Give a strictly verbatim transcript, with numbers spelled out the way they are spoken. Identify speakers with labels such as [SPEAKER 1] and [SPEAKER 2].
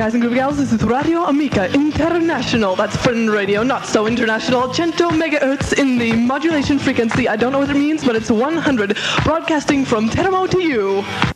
[SPEAKER 1] guys and groovy gals. This is Radio Amica International. That's friend radio, not so international. one hundred megahertz in the modulation frequency. I don't know what it means, but it's one hundred. Broadcasting from Teramo to you.